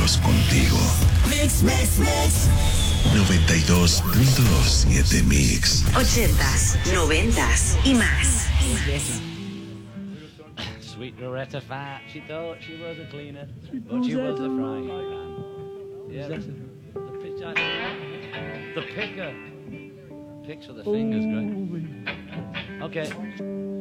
momentos contigo. Mix, mix, mix. 92.7 Mix. 80s, 90s y más. Sweet Loretta Fat, she thought she was a cleaner, but she was a frying pan. Yeah, the picker. Picks with the fingers, great. Okay.